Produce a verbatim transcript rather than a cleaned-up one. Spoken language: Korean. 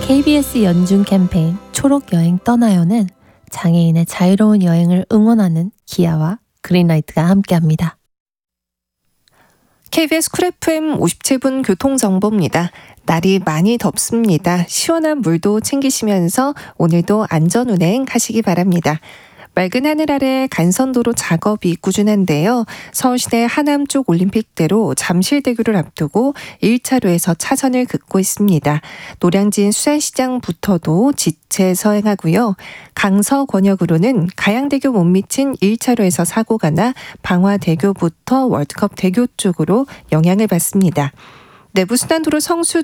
케이비에스 연중 캠페인 초록 여행 떠나요는 장애인의 자유로운 여행을 응원하는 기아와 그린라이트가 함께합니다. 케이비에스 쿨 에프엠 오십칠 분 교통정보입니다. 날이 많이 덥습니다. 시원한 물도 챙기시면서 오늘도 안전운행 하시기 바랍니다. 맑은 하늘 아래 간선도로 작업이 꾸준한데요. 서울시내 하남 쪽 올림픽대로 잠실대교를 앞두고 일 차로에서 차선을 긋고 있습니다. 노량진 수산시장부터도 지체 서행하고요. 강서권역으로는 가양대교 못 미친 일 차로에서 사고가 나 방화대교부터 월드컵 대교 쪽으로 영향을 받습니다. 내부순환도로 성수